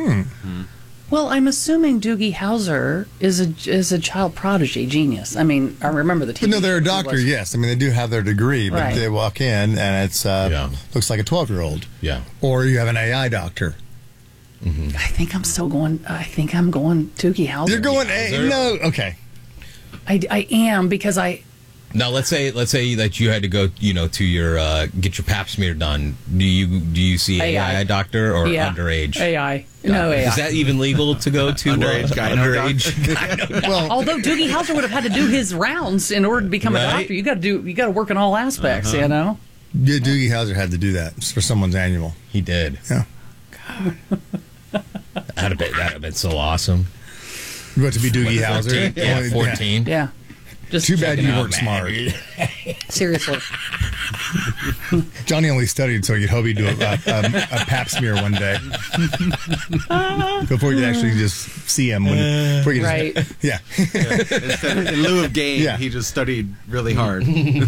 Well, I'm assuming Doogie Howser is a child prodigy genius. I mean, I remember the TV. But no, they're a doctor, yes. I mean, they do have their degree, but they walk in and it's looks like a 12-year-old. Yeah. Or you have an AI doctor. I think I'm going Doogie Howser. You're going no, okay. I am because Now let's say that you had to go, to your get your pap smear done. Do you see AI doctor or underage? AI. No AI. Is that even legal to go to underage guy? Well, although Doogie Howser would have had to do his rounds in order to become a doctor, you got to work in all aspects, Yeah, Doogie Howser had to do that for someone's annual. He did. Yeah. That'd have been so awesome. You want to be Doogie Howser? 14? Yeah, 14. Yeah. Just too bad you work smart. Seriously. Johnny only studied so he'd hope he'd do a pap smear one day before you could actually just see him. Right. Yeah. Instead, in lieu of game, he just studied really hard.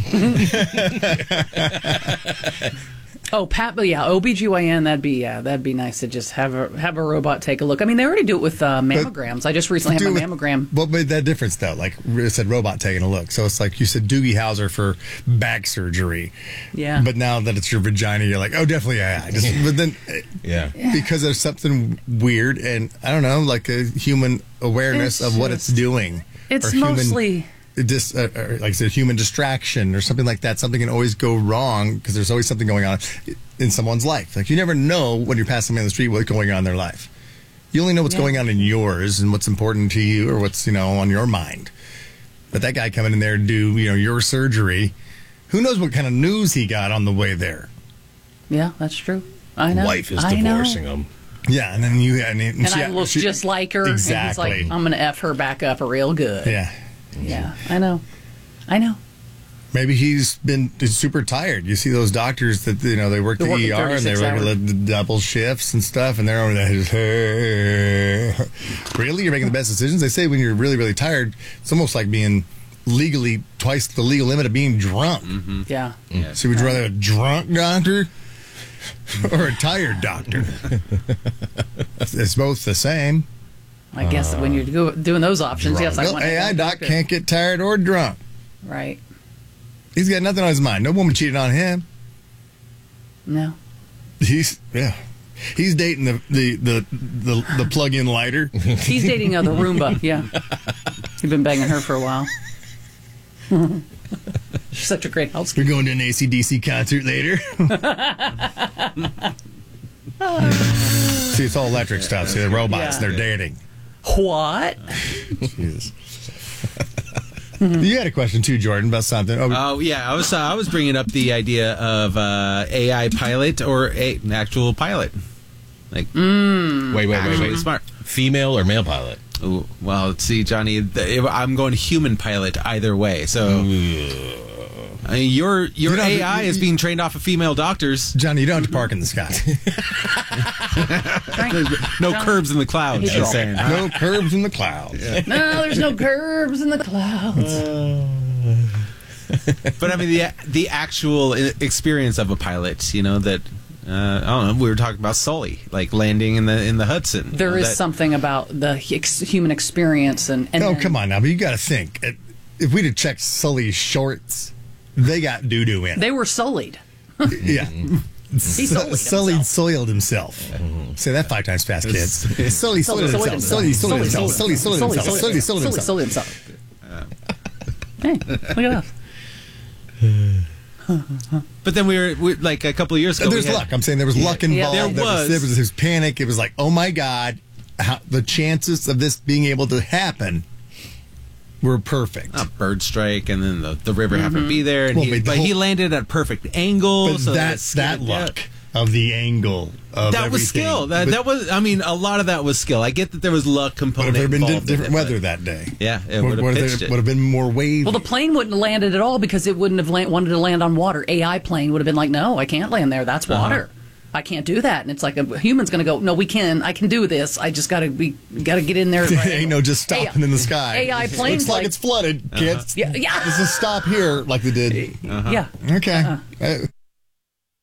Oh, OBGYN, that'd be nice to just have a robot take a look. I mean, they already do it with mammograms. I just recently had my mammogram. What made that difference, though? Like, it said robot taking a look. So it's like you said Doogie Howser for back surgery. Yeah. But now that it's your vagina, you're like, oh, definitely AI. But then, because there's something weird and, I don't know, like a human awareness of what it's doing. It's mostly... like I said, human distraction or something like that. Something can always go wrong because there's always something going on in someone's life. Like, you never know when you're passing somebody on the street what's going on in their life. You only know what's going on in yours and what's important to you or what's, on your mind. But that guy coming in there to do, your surgery, who knows what kind of news he got on the way there. Yeah, that's true. I know. Wife is divorcing him. Yeah, and then I look just like her. Exactly. And he's like, I'm going to F her back up real good. Yeah. Yeah, I know. Maybe he's been super tired. You see those doctors that they work the ER and they work double shifts and stuff, and they're over there. Really, you're making the best decisions. They say when you're really, really tired, it's almost like being legally twice the legal limit of being drunk. Mm-hmm. Yeah. So would you rather a drunk doctor or a tired doctor? It's both the same. I guess when you're doing those options, yes, I want AI doc can't get tired or drunk. Right. He's got nothing on his mind. No woman cheated on him. No. He's dating the plug-in lighter. He's dating the Roomba. Yeah. He's been banging her for a while. She's such a great housekeeper. We're going to an AC/DC concert later. See, it's all electric stuff. See, the robots, they're dating. What? Jesus. You had a question too, Jordan, about something. Yeah, I was bringing up the idea of AI pilot or an actual pilot. Like, wait, smart female or male pilot? Ooh, well, see, Johnny, I'm going human pilot either way. So, I mean, your AI is being trained off of female doctors. Johnny, you don't have to park in the sky. No curbs in the clouds. You're saying, no curbs in the clouds. Yeah. No, there's no curbs in the clouds. But I mean, the actual experience of a pilot, that. I don't know. We were talking about Sully, like landing in the Hudson. There is something about the human experience, and come on now, but you got to think. If we'd have checked Sully's shorts, they got doo-doo in. They were sullied. Yeah. Sully soiled himself. Say that 5 times fast, kids. Sully soiled himself. Sully soiled himself. Sully soiled himself. Sully soiled himself. Hey, look at us. But then we were like a couple of years ago. There's luck. I'm saying there was luck involved. There was panic. It was like, oh my God, the chances of this being able to happen were perfect. A bird strike, and then the river happened to be there, and he landed at a perfect angle. But so that luck of the angle of that was skill. That was, I mean, a lot of that was skill. I get that there was luck component. But if there had been different weather that day, it would have been more wavy. Well, the plane wouldn't have landed at all because it wouldn't have wanted to land on water. AI plane would have been like, no, I can't land there. That's water. I can't do that. And it's like a human's going to go, no, we can. I can do this. I just got to get in there. Ain't no just stopping in the sky. AI planes looks like it's flooded, kids. Yeah. This is stop here, like they did. Yeah. Okay.